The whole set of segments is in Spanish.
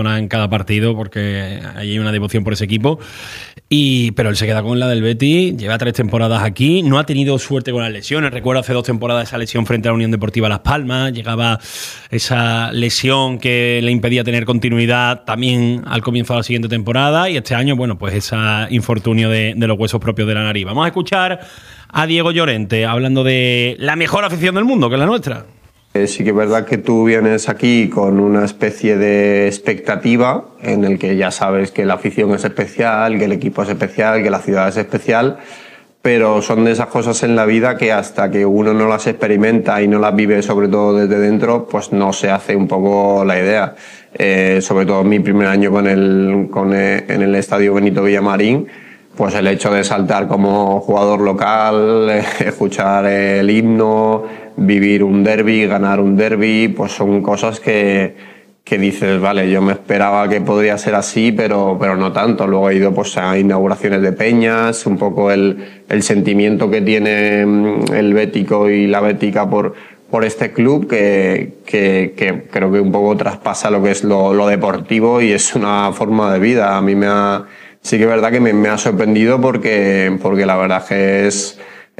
en cada partido porque hay una devoción por ese equipo, pero él se queda con la del Betis, lleva 3 temporadas aquí, no ha tenido suerte con las lesiones. Recuerdo hace 2 temporadas esa lesión frente a la Unión Deportiva Las Palmas, llegaba esa lesión que le impedía tener continuidad también al comienzo de la siguiente temporada, y este año, bueno, pues ese infortunio de los huesos propios de la nariz. Vamos a escuchar a Diego Llorente hablando de la mejor afición del mundo, que es la nuestra. Sí que es verdad que tú vienes aquí con una especie de expectativa en el que ya sabes que la afición es especial, que el equipo es especial, que la ciudad es especial, pero son de esas cosas en la vida que hasta que uno no las experimenta y no las vive sobre todo desde dentro, pues no se hace un poco la idea. Sobre todo mi primer año en el Estadio Benito Villamarín, pues el hecho de saltar como jugador local, escuchar el himno, vivir un derbi, ganar un derbi, pues son cosas que dices, vale, yo me esperaba que podría ser así, pero no tanto. Luego he ido pues a inauguraciones de peñas, un poco el sentimiento que tiene el bético y la bética por este club que creo que un poco traspasa lo que es lo deportivo y es una forma de vida. A mí sí que es verdad que me ha sorprendido porque la verdad que es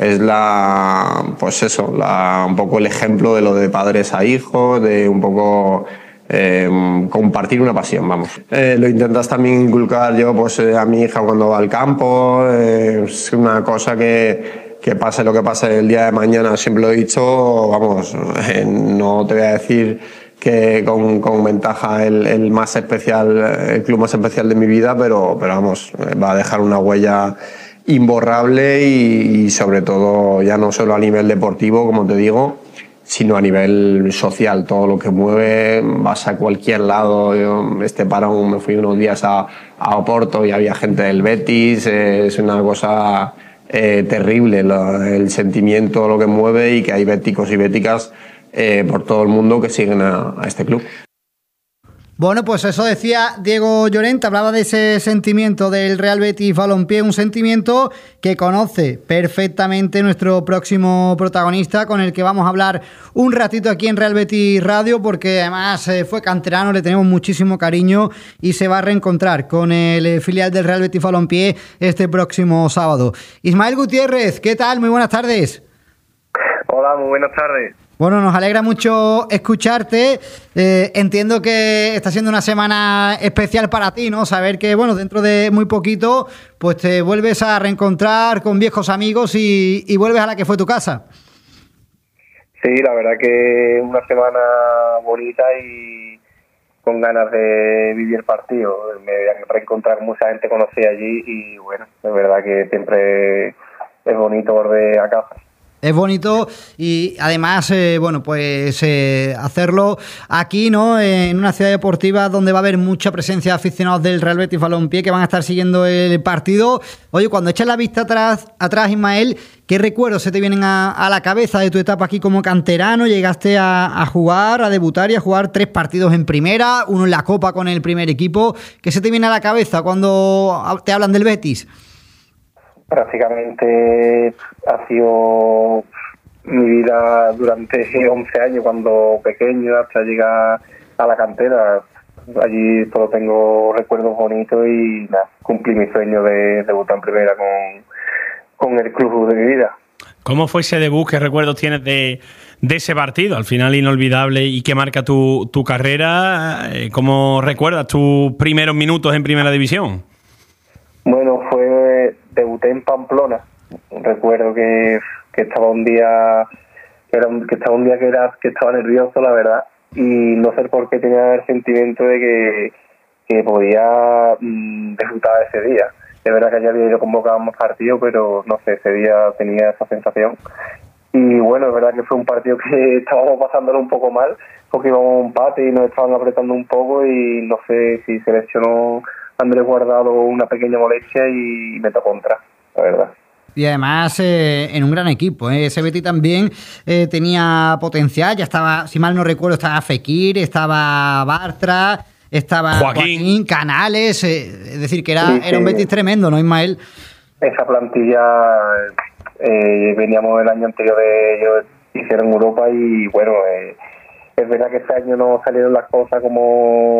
un poco el ejemplo de lo de padres a hijos, de un poco compartir una pasión, vamos. Lo intentas también inculcar yo pues a mi hija cuando va al campo, es una cosa que pase lo que pase el día de mañana, siempre lo he dicho, vamos, no te voy a decir que con ventaja el más especial, el club más especial de mi vida, pero vamos, va a dejar una huella imborrable y sobre todo ya no solo a nivel deportivo, como te digo, sino a nivel social. Todo lo que mueve, vas a cualquier lado. Yo este parón me fui unos días a Oporto y había gente del Betis, es una cosa terrible el sentimiento, lo que mueve, y que hay béticos y béticas por todo el mundo que siguen a este club. Bueno, pues eso decía Diego Llorente, hablaba de ese sentimiento del Real Betis Balompié, un sentimiento que conoce perfectamente nuestro próximo protagonista, con el que vamos a hablar un ratito aquí en Real Betis Radio, porque además fue canterano, le tenemos muchísimo cariño y se va a reencontrar con el filial del Real Betis Balompié este próximo sábado. Ismael Gutiérrez, ¿qué tal? Muy buenas tardes. Hola, muy buenas tardes. Bueno, nos alegra mucho escucharte. Entiendo que está siendo una semana especial para ti, ¿no? Saber que, bueno, dentro de muy poquito, pues te vuelves a reencontrar con viejos amigos y vuelves a la que fue tu casa. Sí, la verdad que es una semana bonita y con ganas de vivir el partido. Me voy a reencontrar mucha gente conocida allí y, bueno, es verdad que siempre es bonito volver a casa. Es bonito y además, bueno, pues hacerlo aquí, ¿no? En una ciudad deportiva donde va a haber mucha presencia de aficionados del Real Betis Balompié que van a estar siguiendo el partido. Oye, cuando echas la vista atrás, Ismael, ¿qué recuerdos se te vienen a la cabeza de tu etapa aquí como canterano? Llegaste a jugar, a debutar y a jugar 3 partidos en primera, uno en la Copa con el primer equipo. ¿Qué se te viene a la cabeza cuando te hablan del Betis? Prácticamente ha sido mi vida durante 11 años, cuando pequeño hasta llegar a la cantera. Allí solo tengo recuerdos bonitos y nada, cumplí mi sueño de debutar en primera con el club de mi vida. ¿Cómo fue ese debut? ¿Qué recuerdos tienes de ese partido? Al final inolvidable y que marca tu carrera. ¿Cómo recuerdas tus primeros minutos en primera división? Bueno, debuté en Pamplona. Recuerdo que estaba un día que estaba nervioso, la verdad, y no sé por qué tenía el sentimiento de que podía disfrutar ese día. Es verdad que ya había ido convocado a más partidos, pero no sé, ese día tenía esa sensación. Y bueno, es verdad que fue un partido que estábamos pasándolo un poco mal, porque íbamos a un empate y nos estaban apretando un poco, y no sé si se lesionó Andrés Guardado una pequeña molestia y me tocó entrar, la verdad. Y además en un gran equipo, ¿eh? Ese Betis también tenía potencial, ya estaba, si mal no recuerdo, estaba Fekir, estaba Bartra, estaba Joaquín Canales, es decir, que era un Betis tremendo, ¿no, Ismael? Esa plantilla, veníamos el año anterior de ellos, hicieron Europa y bueno, es verdad que este año no salieron las cosas como